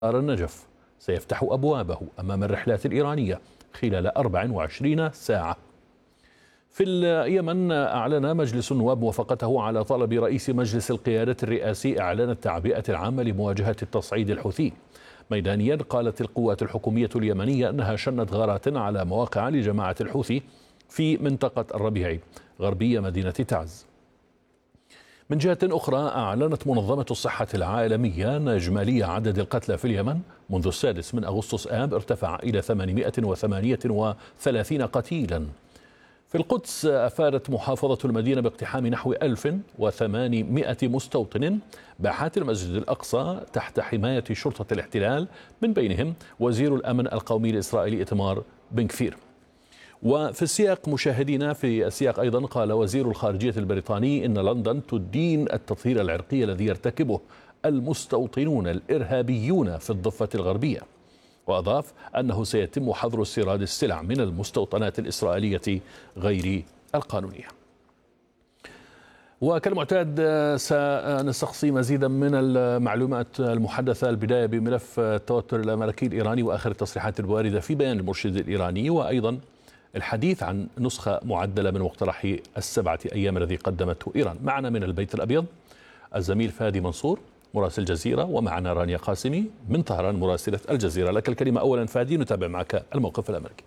النجف سيفتح أبوابه أمام الرحلات الإيرانية خلال 24 ساعة. في اليمن أعلن مجلس النواب موافقته على طلب رئيس مجلس القيادة الرئاسي إعلان التعبئة العامة لمواجهة التصعيد الحوثي. ميدانيا قالت القوات الحكومية اليمنية أنها شنت غارات على مواقع لجماعة الحوثي في منطقة الربيع غربية مدينة تعز. من جهة أخرى أعلنت منظمة الصحة العالمية أن إجمالي عدد القتلى في اليمن منذ 6 أغسطس آب ارتفع إلى 838 قتيلا. في القدس أفادت محافظة المدينة باقتحام نحو 1800 مستوطن باحات المسجد الأقصى تحت حماية شرطة الاحتلال، من بينهم وزير الأمن القومي الإسرائيلي إيتمار بن كفير. وفي السياق مشاهدينا، في السياق أيضا قال وزير الخارجية البريطاني إن لندن تدين التطهير العرقي الذي يرتكبه المستوطنون الإرهابيون في الضفة الغربية، وأضاف أنه سيتم حظر استيراد السلع من المستوطنات الإسرائيلية غير القانونية. وكالمعتاد سنستقصي مزيدا من المعلومات المحدثة، البداية بملف التوتر الأمريكي الإيراني وآخر التصريحات الواردة في بيان المرشد الإيراني، وأيضا الحديث عن نسخة معدلة من مقترح ال7 أيام الذي قدمته إيران. معنا من البيت الأبيض الزميل فادي منصور مراسل الجزيرة، ومعنا رانيا قاسمي من طهران مراسلة الجزيرة. لك الكلمة أولا فادي، نتابع معك الموقف الأمريكي.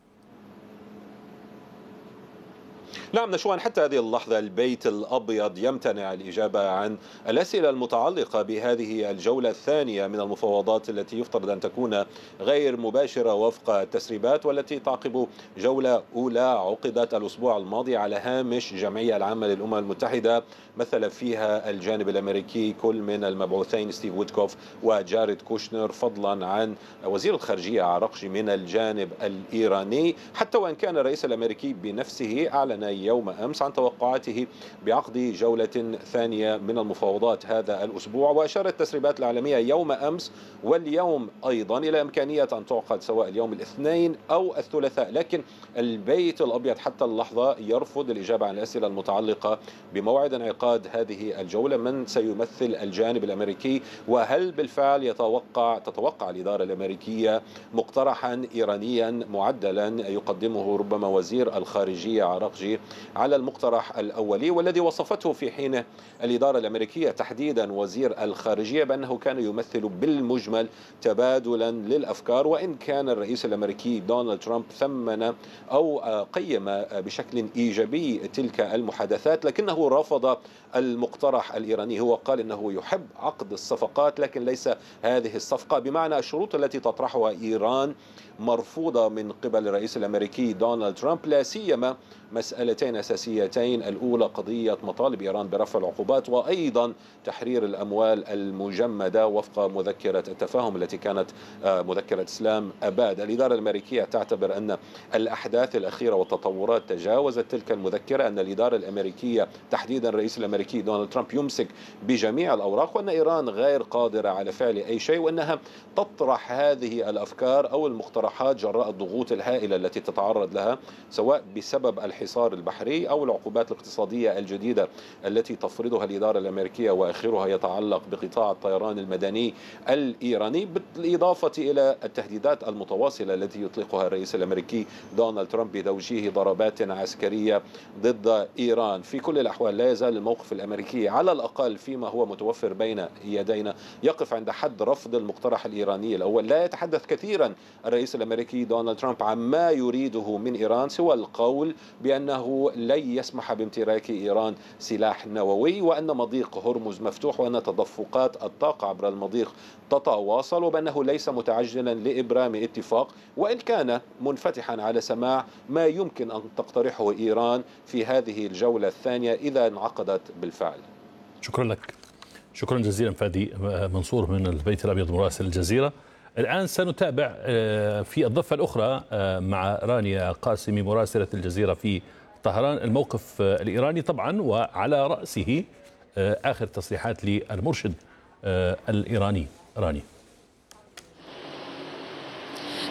نعم نشوان، حتى هذه اللحظة البيت الأبيض يمتنع الإجابة عن الأسئلة المتعلقة بهذه الجولة الثانية من المفاوضات التي يفترض أن تكون غير مباشرة وفق التسريبات، والتي تعقب جولة أولى عقدت الأسبوع الماضي على هامش الجمعية العامة للأمم المتحدة، مثل فيها الجانب الأمريكي كل من المبعوثين ستيف ويتكوف وجاريد كوشنر، فضلا عن وزير الخارجية عراقجي من الجانب الإيراني. حتى وإن كان الرئيس الأمريكي بنفسه أعلن يوم أمس عن توقعاته بعقد جولة ثانية من المفاوضات هذا الأسبوع، وأشارت التسريبات العالمية يوم أمس واليوم أيضا إلى إمكانية أن تعقد سواء اليوم الاثنين أو الثلاثاء. لكن البيت الأبيض حتى اللحظة يرفض الإجابة عن الأسئلة المتعلقة بموعد انعقاد هذه الجولة، من سيمثل الجانب الأمريكي، وهل بالفعل تتوقع الإدارة الأمريكية مقترحا إيرانيا معدلا يقدمه ربما وزير الخارجية عراقجي على المقترح الأولي، والذي وصفته في حينه الإدارة الأمريكية تحديدا وزير الخارجية بأنه كان يمثل بالمجمل تبادلا للأفكار. وإن كان الرئيس الأمريكي دونالد ترامب ثمن أو قيم بشكل إيجابي تلك المحادثات، لكنه رفض المقترح الإيراني. هو قال أنه يحب عقد الصفقات لكن ليس هذه الصفقة، بمعنى الشروط التي تطرحها إيران مرفوضة من قبل الرئيس الأمريكي دونالد ترامب، لا سيما مسألتين أساسيتين: الأولى قضية مطالب إيران برفع العقوبات، وأيضا تحرير الأموال المجمدة وفق مذكرة التفاهم التي كانت مذكرة إسلام أباد. الإدارة الأمريكية تعتبر أن الأحداث الأخيرة والتطورات تجاوزت تلك المذكرة، أن الإدارة الأمريكية تحديدا الرئيس الأمريكي دونالد ترامب يمسك بجميع الأوراق، وأن إيران غير قادرة على فعل أي شيء، وأنها تطرح هذه الأفكار أو المقترحات جراء الضغوط الهائلة التي تتعرض لها، سواء بسبب الحصار البحري أو العقوبات الاقتصادية الجديدة التي تفرضها الإدارة الأمريكية، وآخرها يتعلق بقطاع الطيران المدني الإيراني، بالإضافة إلى التهديدات المتواصلة التي يطلقها الرئيس الأمريكي دونالد ترامب بتوجيه ضربات عسكرية ضد إيران. في كل الأحوال لا يزال الموقف الأمريكي على الأقل فيما هو متوفر بين يدينا يقف عند حد رفض المقترح الإيراني الأول. لا يتحدث كثيرا الرئيس الأمريكي دونالد ترامب عما يريده من إيران سوى القول بأنه لن يسمح بامتلاك إيران سلاح نووي، وأن مضيق هرمز مفتوح، وأن تدفقات الطاقة عبر المضيق تتواصل، وبأنه ليس متعجلا لإبرام اتفاق، وإن كان منفتحا على سماع ما يمكن أن تقترحه إيران في هذه الجولة الثانية إذا انعقدت بالفعل. شكرا لك، شكرا جزيلا فادي منصور من البيت الأبيض مراسل الجزيرة. الآن سنتابع في الضفة الأخرى مع رانيا قاسمي مراسلة الجزيرة في طهران الموقف الإيراني طبعا، وعلى رأسه آخر تصريحات للمرشد الإيراني. راني.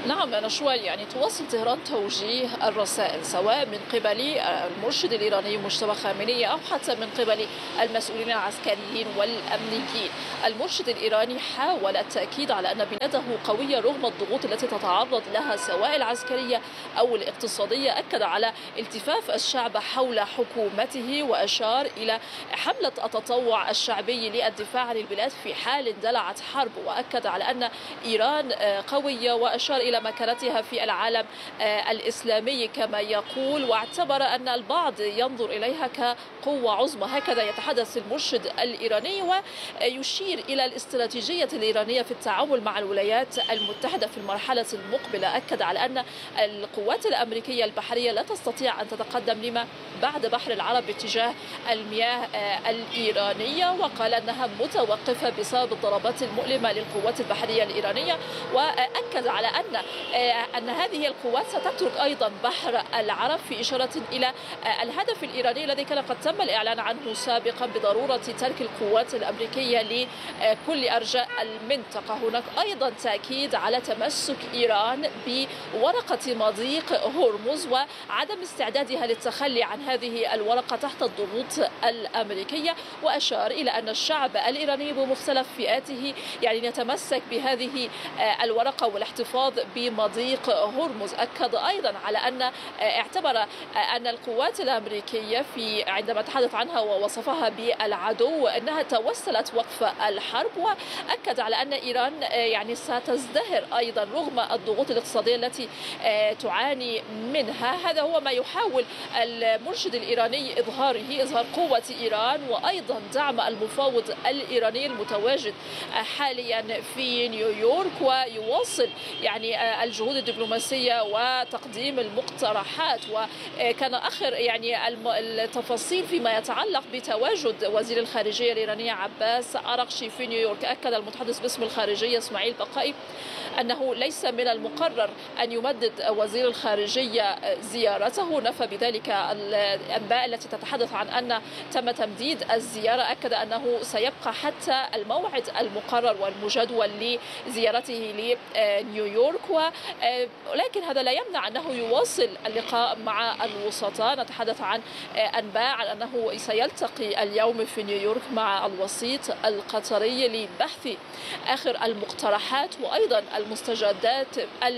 نعم أنا شوي تواصل طهران توجيه الرسائل سواء من قبل المرشد الإيراني مجتبى خامنئي أو حتى من قبل المسؤولين العسكريين والأمنيين. المرشد الإيراني حاول التأكيد على أن بلاده قوية رغم الضغوط التي تتعرض لها سواء العسكرية أو الاقتصادية. أكد على التفاف الشعب حول حكومته وأشار إلى حملة التطوع الشعبي للدفاع عن البلاد في حال اندلعت حرب، وأكد على أن إيران قوية وأشار إلى مكانتها في العالم الإسلامي كما يقول، واعتبر أن البعض ينظر إليها كقوة عظمى. هكذا يتحدث المرشد الإيراني ويشير إلى الاستراتيجية الإيرانية في التعامل مع الولايات المتحدة في المرحلة المقبلة. أكد على أن القوات الأمريكية البحرية لا تستطيع أن تتقدم لما بعد بحر العرب باتجاه المياه الإيرانية، وقال أنها متوقفة بسبب الضربات المؤلمة للقوات البحرية الإيرانية. وأكد على أن هذه القوات ستترك أيضا بحر العرب في إشارة إلى الهدف الإيراني الذي كان قد تم الإعلان عنه سابقا بضرورة ترك القوات الأمريكية لكل أرجاء المنطقة. هناك أيضا تأكيد على تمسك إيران بورقة مضيق هرمز وعدم استعدادها للتخلي عن هذه الورقة تحت الضغوط الأمريكية، وأشار إلى أن الشعب الإيراني بمختلف فئاته يتمسك بهذه الورقة والاحتفاظ بمضيق هرمز. أكد أيضا على أن اعتبر أن القوات الأمريكية عندما تحدث عنها ووصفها بالعدو أنها توسلت وقف الحرب، وأكد على أن إيران ستزدهر أيضا رغم الضغوط الاقتصادية التي تعاني منها. هذا هو ما يحاول المرشد الإيراني إظهار قوة إيران وأيضا دعم المفاوض الإيراني المتواجد حاليا في نيويورك، ويواصل الجهود الدبلوماسية وتقديم المقترحات. وكان آخر التفاصيل فيما يتعلق بتواجد وزير الخارجية الإيرانية عباس أراغشي في نيويورك. أكد المتحدث باسم الخارجية إسماعيل بقائي أنه ليس من المقرر أن يمدد وزير الخارجية زيارته، نفى بذلك الأنباء التي تتحدث عن أن تم تمديد الزيارة. أكد أنه سيبقى حتى الموعد المقرر والمجدول لزيارته لنيويورك، ولكن هذا لا يمنع أنه يواصل اللقاء مع الوسطاء. نتحدث عن أنباء عن أنه سيلتقي اليوم في نيويورك مع الوسيط القطري لبحث آخر المقترحات وأيضا المستجدات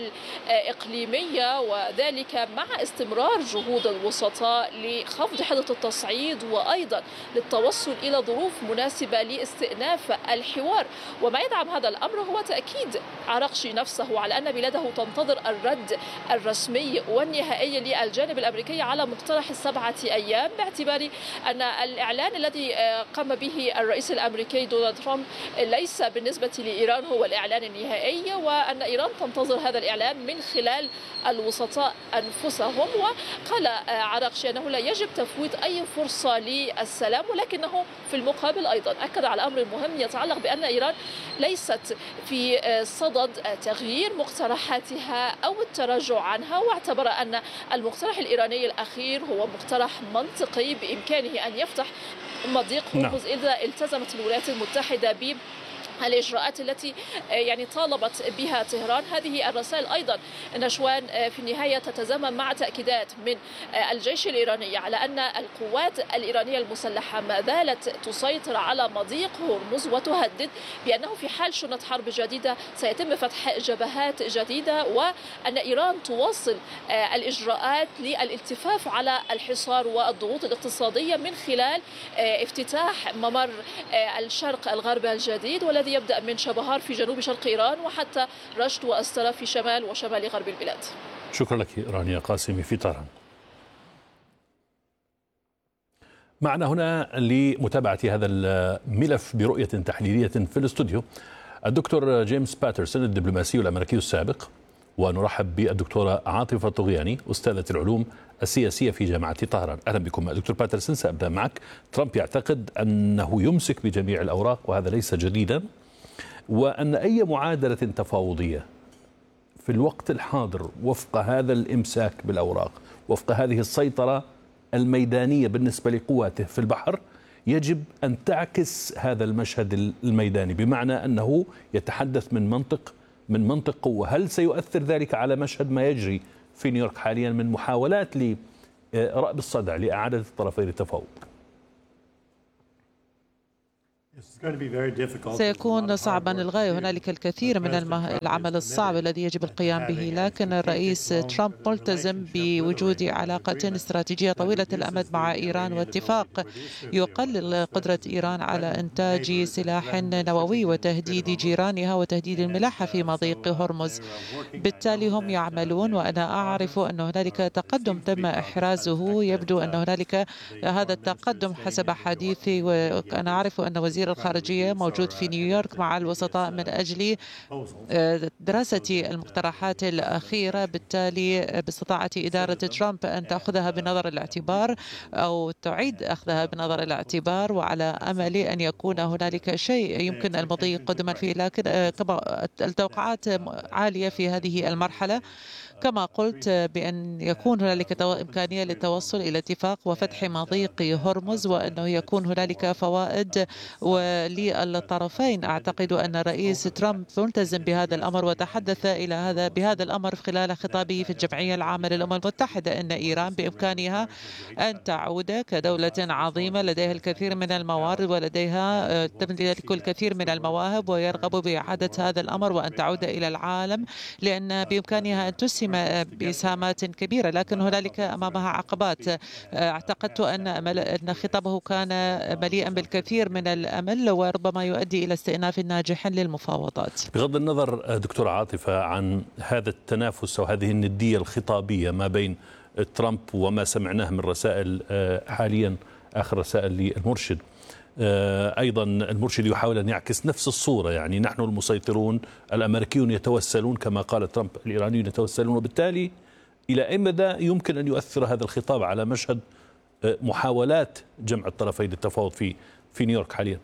الإقليمية، وذلك مع استمرار جهود الوسطاء لخفض حدة التصعيد وأيضا للتوصل إلى ظروف مناسبة لاستئناف الحوار. وما يدعم هذا الأمر هو تأكيد أراغشي نفسه على أن بلاده تنتظر الرد الرسمي والنهائي للجانب الأمريكي على مقترح 7 أيام، باعتبار أن الإعلان الذي قام به الرئيس الأمريكي دونالد ترامب ليس بالنسبة لإيران هو الإعلان النهائي، وأن إيران تنتظر هذا الإعلان من خلال الوسطاء أنفسهم. وقال أراغشي أنه لا يجب تفويت أي فرصة للسلام، ولكنه في المقابل أيضا أكد على أمر مهم يتعلق بأن إيران ليست في صدد تغيير مقترحاتها أو التراجع عنها، واعتبر أن المقترح الإيراني الأخير هو مقترح منطقي بإمكانه أن يفتح مضيق هرمز إذا التزمت الولايات المتحدة الإجراءات التي طالبت بها طهران. هذه الرسائل أيضا نشوان في النهاية تتزامن مع تأكيدات من الجيش الإيراني على أن القوات الإيرانية المسلحة ما زالت تسيطر على مضيق هرمز، وتهدد بأنه في حال شنت حرب جديدة سيتم فتح جبهات جديدة، وأن إيران تواصل الإجراءات للالتفاف على الحصار والضغوط الاقتصادية من خلال افتتاح ممر الشرق الغربي الجديد والذي يبدأ من شبهار في جنوب شرق إيران وحتى رشت وأسترا في شمال وشمال غرب البلاد. شكرا لك رانيا قاسمي في طهران. معنا هنا لمتابعة هذا الملف برؤية تحليلية في الاستوديو الدكتور جيمس باترسون الدبلوماسي الأمريكي السابق، ونرحب بالدكتورة عاطفة طغياني أستاذة العلوم السياسية في جامعة طهران. أهلا بكم دكتور باترسون. سأبدأ معك. ترامب يعتقد أنه يمسك بجميع الأوراق وهذا ليس جديدا، وأن أي معادلة تفاوضية في الوقت الحاضر وفق هذا الإمساك بالأوراق، وفق هذه السيطرة الميدانية بالنسبة لقواته في البحر، يجب أن تعكس هذا المشهد الميداني، بمعنى أنه يتحدث من منطق من منطق قوة. هل سيؤثر ذلك على مشهد ما يجري في نيويورك حاليا من محاولات لرأب الصدع لإعادة الطرفين للتفاوض؟ سيكون صعبا للغاية. هنالك الكثير من العمل الصعب الذي يجب القيام به، لكن الرئيس ترامب ملتزم بوجود علاقة استراتيجية طويلة الأمد مع إيران واتفاق يقلل قدرة إيران على إنتاج سلاح نووي وتهديد جيرانها وتهديد الملاحة في مضيق هرمز. بالتالي هم يعملون، وأنا أعرف أن هنالك تقدم تم إحرازه. يبدو أن هنالك هذا التقدم حسب حديثي، وأنا أعرف أن وزير الخارجية موجود في نيويورك مع الوسطاء من أجل دراسة المقترحات الأخيرة. بالتالي باستطاعة إدارة ترامب أن تأخذها بنظر الاعتبار أو تعيد أخذها بنظر الاعتبار، وعلى أمل أن يكون هنالك شيء يمكن المضي قدما فيه، لكن التوقعات عالية في هذه المرحلة. كما قلت بأن يكون هنالك إمكانية للتوصل إلى اتفاق وفتح مضيق هرمز، وأنه يكون هنالك فوائد للطرفين. أعتقد أن الرئيس ترامب ملتزم بهذا الأمر، وتحدث بهذا الأمر خلال خطابه في الجمعية العامة للأمم المتحدة، أن إيران بإمكانها أن تعود كدولة عظيمة لديها الكثير من الموارد ولديها تملك الكثير من المواهب، ويرغب بإعادة هذا الأمر وأن تعود إلى العالم، لأن بإمكانها أن تسهم بإسهامات كبيرة، لكن هنالك أمامها عقبات. اعتقدت أن خطابه كان مليئا بالكثير من الأمل، وربما يؤدي إلى استئناف ناجح للمفاوضات. بغض النظر دكتورة عاطفة عن هذا التنافس وهذه الندية الخطابية ما بين ترامب وما سمعناه من رسائل حاليا، آخر رسائل للمرشد، أيضا المرشد يحاول أن يعكس نفس الصورة، يعني نحن المسيطرون، الأمريكيون يتوسلون كما قال ترامب، الإيرانيون يتوسلون. وبالتالي إلى أي مدى يمكن أن يؤثر هذا الخطاب على مشهد محاولات جمع الطرفين للتفاوض في نيويورك حاليا؟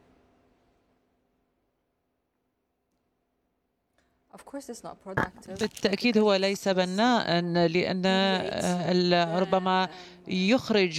بالتأكيد هو ليس بناء، لأن ربما يخرج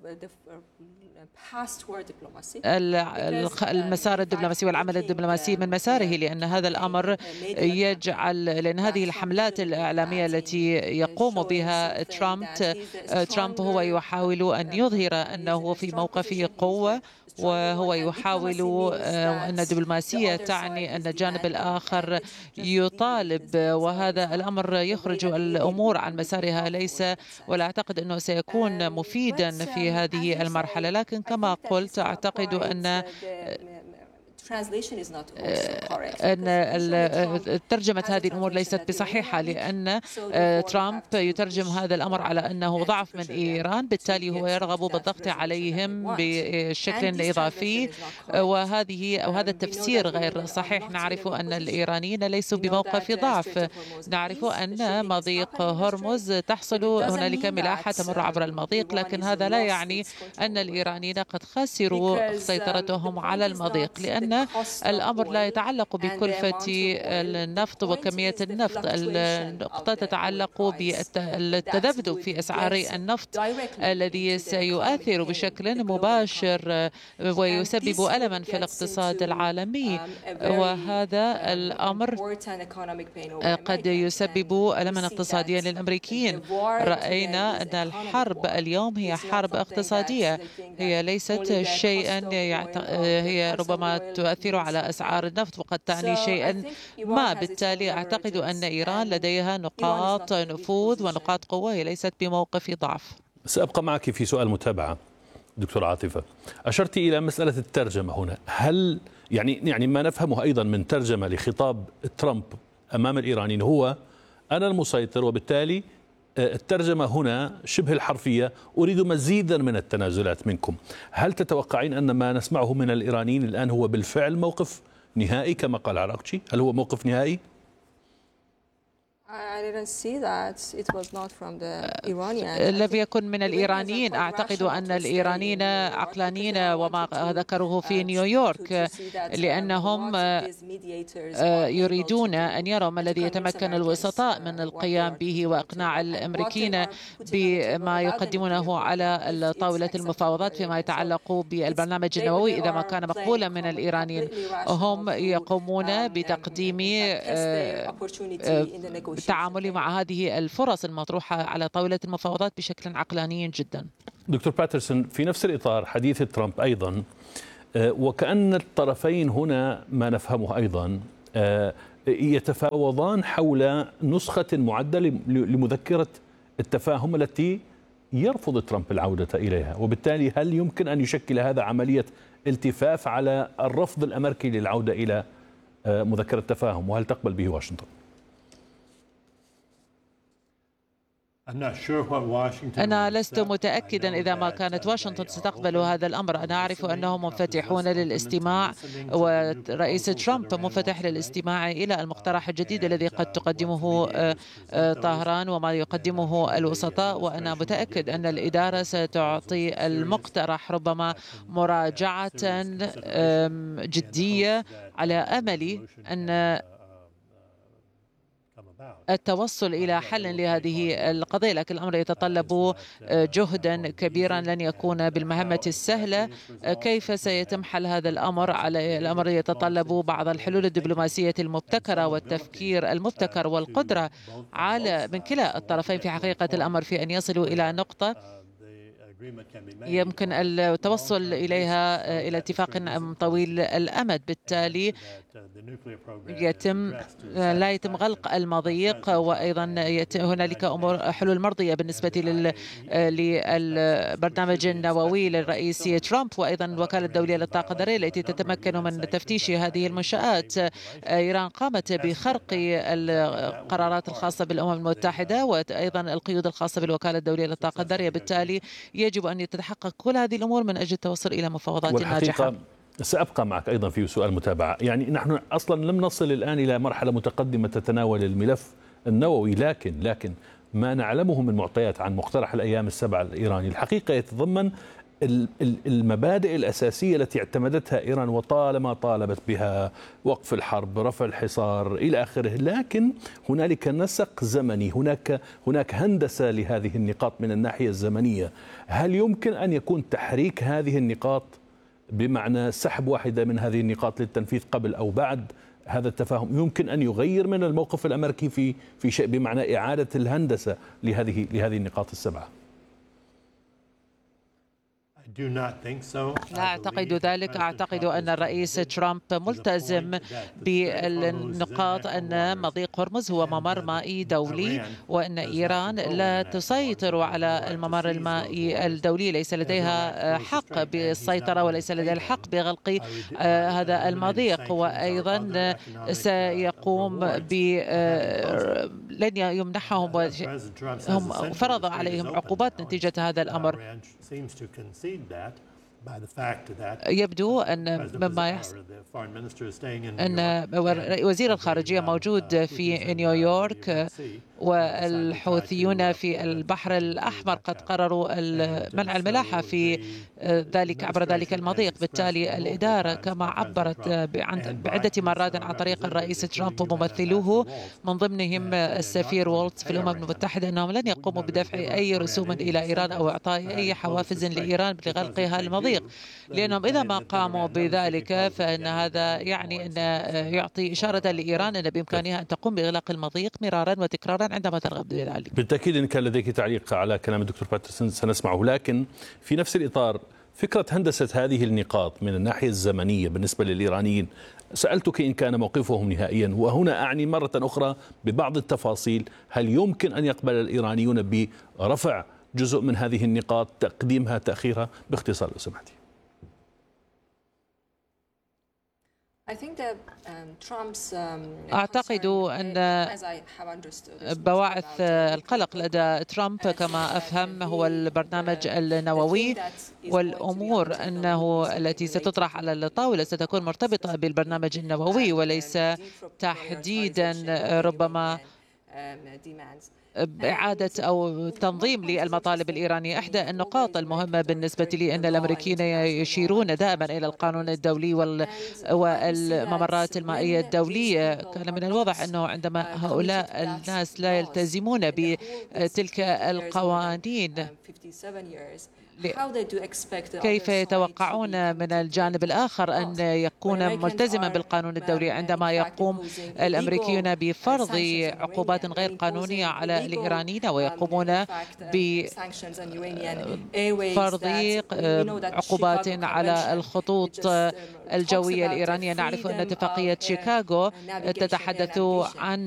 المسار الدبلوماسي والعمل الدبلوماسي من مساره، لأن هذا الأمر لأن هذه الحملات الإعلامية التي يقوم بها ترامب هو يحاول أن يظهر أنه في موقف قوة، وهو يحاول أن الدبلوماسية تعني أن الجانب الآخر يطالب، وهذا الأمر يخرج الأمور عن مسارها ولا أعتقد أنه سيكون مفيدا في هذه المرحلة. لكن كما قلت أعتقد أن ترجمة هذه الأمور ليست بصحيحة، لأن ترامب يترجم هذا الأمر على أنه ضعف من إيران، بالتالي هو يرغب بالضغط عليهم بشكل إضافي، وهذا التفسير غير صحيح. نعرف أن الإيرانيين ليسوا بموقف ضعف، نعرف أن مضيق هرمز تحصل هنالك ملاحة تمر عبر المضيق، لكن هذا لا يعني أن الإيرانيين قد خسروا سيطرتهم على المضيق، لأن الأمر لا يتعلق بكلفة النفط وكمية النفط. النقطة تتعلق بالتذبذب في أسعار النفط الذي سيؤثر بشكل مباشر ويسبب ألما في الاقتصاد العالمي، وهذا الأمر قد يسبب ألما اقتصاديا للأمريكيين. رأينا أن الحرب اليوم هي حرب اقتصادية، هي ليست شيئا هي ربما تؤثر على أسعار النفط وقد تعني شيئا ما. بالتالي أعتقد أن إيران لديها نقاط نفوذ ونقاط قوة، هي ليست بموقف ضعف. سأبقى معك في سؤال متابعة دكتور عاطفة. أشرت إلى مسألة الترجمة هنا، هل يعني ما نفهمه أيضا من ترجمة لخطاب ترامب أمام الإيرانيين هو أنا المسيطر، وبالتالي الترجمة هنا شبه الحرفية أريد مزيدا من التنازلات منكم. هل تتوقعين أن ما نسمعه من الإيرانيين الآن هو بالفعل موقف نهائي كما قال عراقچي؟ هل هو موقف نهائي؟ لم يكن من الإيرانيين. أعتقد أن الإيرانيين عقلانيين وما ذكروه في نيويورك، لأنهم يريدون أن يروا ما الذي يتمكن الوسطاء من القيام به وإقناع الأمريكيين بما يقدمونه على طاولة المفاوضات فيما يتعلق بالبرنامج النووي. إذا ما كان مقبولا من الإيرانيين، هم يقومون بتقديم التعامل مع هذه الفرص المطروحة على طاولة المفاوضات بشكل عقلاني جدا. دكتور باترسون، في نفس الإطار حديث ترامب أيضا، وكأن الطرفين هنا ما نفهمه أيضا يتفاوضان حول نسخة معدلة لمذكرة التفاهم التي يرفض ترامب العودة إليها، وبالتالي هل يمكن أن يشكل هذا عملية التفاف على الرفض الأمريكي للعودة إلى مذكرة التفاهم، وهل تقبل به واشنطن؟ أنا لست متأكدا إذا ما كانت واشنطن ستقبل هذا الأمر. أنا أعرف أنهم منفتحون للاستماع، ورئيس ترامب منفتح للاستماع إلى المقترح الجديد الذي قد تقدمه طهران وما يقدمه الوسطاء، وأنا متأكد أن الإدارة ستعطي المقترح ربما مراجعة جدية على أمل أن التوصل إلى حل لهذه القضية، لكن الأمر يتطلب جهدا كبيرا لن يكون بالمهمة السهلة. كيف سيتم حل هذا الأمر؟ على الأمر يتطلب بعض الحلول الدبلوماسية المبتكرة والتفكير المبتكر والقدرة على من كلا الطرفين في حقيقة الأمر في أن يصلوا إلى نقطة يمكن التوصل إليها إلى اتفاق طويل الأمد. بالتالي لا يتم غلق المضيق، وأيضا هنالك حلول مرضية بالنسبة للبرنامج النووي للرئيس ترامب، وأيضا الوكالة الدولية للطاقة الذرية التي تتمكن من تفتيش هذه المنشآت. إيران قامت بخرق القرارات الخاصة بالأمم المتحدة وأيضا القيود الخاصة بالوكالة الدولية للطاقة الذرية. بالتالي يجب أن يتحقق كل هذه الأمور من أجل التوصل إلى مفاوضات ناجحة. سأبقى معك أيضا في سؤال متابعة. يعني نحن أصلا لم نصل الآن إلى مرحلة متقدمة تتناول الملف النووي، لكن ما نعلمه من معطيات عن مقترح الأيام السبع الإيراني الحقيقة يتضمن المبادئ الأساسية التي اعتمدتها إيران وطالما طالبت بها: وقف الحرب، رفع الحصار إلى آخره. لكن هنالك نسق زمني، هناك هندسة لهذه النقاط من الناحية الزمنية. هل يمكن أن يكون تحريك هذه النقاط بمعنى سحب واحدة من هذه النقاط للتنفيذ قبل أو بعد هذا التفاهم يمكن أن يغير من الموقف الأمريكي في شيء، بمعنى إعادة الهندسة لهذه النقاط السبعة؟ لا أعتقد ذلك. أعتقد أن الرئيس ترامب ملتزم بالنقاط أن مضيق هرمز هو ممر مائي دولي، وأن إيران لا تسيطر على الممر المائي الدولي، ليس لديها حق بالسيطرة وليس لديها الحق بغلق هذا المضيق. وأيضا سيقوم لن يمنحهم، هم فرض عليهم عقوبات نتيجة هذا الأمر. يبدو أن مما يحصل أن وزير الخارجية موجود في نيويورك، والحوثيون في البحر الأحمر قد قرروا منع الملاحة في عبر ذلك المضيق. بالتالي الإدارة كما عبرت بعدة مرات عن طريق الرئيس ترامب وممثلوه من ضمنهم السفير وولتز في الأمم المتحدة أنهم لن يقوموا بدفع أي رسوم إلى إيران أو إعطاء أي حوافز لإيران لغلقها المضيق، لأنهم إذا ما قاموا بذلك فإن هذا يعني أن يعطي إشارة لإيران أن بإمكانها أن تقوم بإغلاق المضيق مرارا وتكرارا عندما ترغب بذلك. بالتأكيد إن كان لديك تعليق على كلام الدكتور باترسون سنسمعه، لكن في نفس الإطار فكرة هندسة هذه النقاط من الناحية الزمنية بالنسبة للإيرانيين، سألتك إن كان موقفهم نهائيا، وهنا أعني مرة أخرى ببعض التفاصيل، هل يمكن أن يقبل الإيرانيون برفع جزء من هذه النقاط، تقديمها، تأخيرها؟ باختصار لو سمحتي. أعتقد أن بواعث القلق لدى ترامب كما أفهم هو البرنامج النووي، والأمور التي ستطرح على الطاولة ستكون مرتبطة بالبرنامج النووي وليس تحديدا ربما إعادة أو تنظيم للمطالب الإيرانية. إحدى النقاط المهمة بالنسبة لي أن الأمريكيين يشيرون دائما إلى القانون الدولي والممرات المائية الدولية. كان من الواضح أنه عندما هؤلاء الناس لا يلتزمون بتلك القوانين، كيف يتوقعون من الجانب الآخر أن يكون ملتزما بالقانون الدولي عندما يقوم الأمريكيون بفرض عقوبات غير قانونية على الإيرانيين ويقومون بفرض عقوبات على الخطوط الجوية الإيرانية؟ نعرف أن اتفاقية شيكاغو تتحدث عن